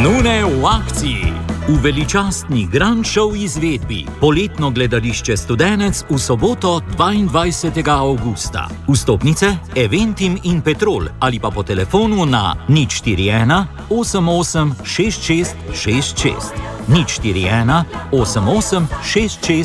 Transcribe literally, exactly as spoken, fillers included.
Nune v akciji. V veličastni Grand Show izvedbi poletno gledališče Studenec v soboto dvaindvajsetega avgusta. Vstopnice Eventim in Petrol ali pa po telefonu na nič štiri ena osem osem šest šest šest šest. nič štiri ena osem osem šest šest